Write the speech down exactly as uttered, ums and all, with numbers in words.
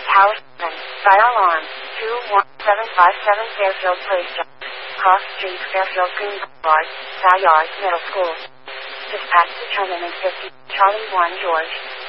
Tower seven, Fire Alarm, two one seven five seven Fairfield Place, Cross Street, Fairfield Green Boulevard, Skylark Middle School. Dispatch determinant fifty, Charlie one George.